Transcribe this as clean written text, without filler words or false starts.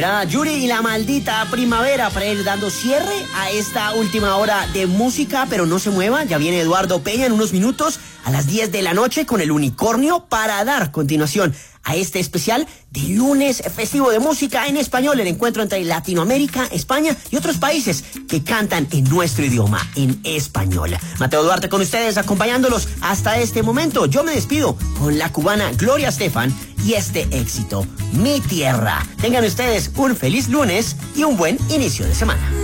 Era Yuri y la maldita primavera para ir dando cierre a esta última hora de música, pero no se mueva, ya viene Eduardo Peña en unos minutos a las 10 de la noche con el Unicornio para dar continuación a este especial de lunes festivo de música en español, el encuentro entre Latinoamérica, España y otros países que cantan en nuestro idioma, en español. Mateo Duarte con ustedes, acompañándolos hasta este momento. Yo me despido con la cubana Gloria Estefan y este éxito, Mi Tierra. Tengan ustedes un feliz lunes y un buen inicio de semana.